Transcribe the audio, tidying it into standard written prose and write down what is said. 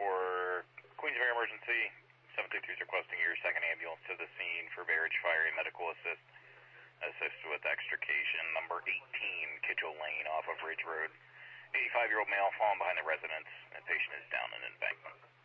for Queensbury Emergency. 723 is requesting your second ambulance to the scene for Barrage Fire and Medical assist with extrication. Number 18, Kitchell Lane off of Ridge Road. 85-year-old male fallen behind the residence. The patient is down an embankment.